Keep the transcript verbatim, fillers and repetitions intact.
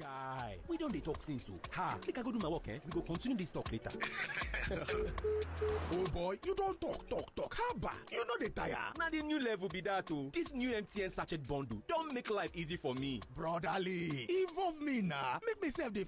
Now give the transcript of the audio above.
Guy, we don dey talk since o. Ha, make I go do my work, eh? We go continue this talk later. Oh boy, you don talk, talk, talk. Haba, you no dey tire. Na the new level be that o. This new M T N sachet bundle don make life easy for me. Brotherly, involve me na. Make me sef dey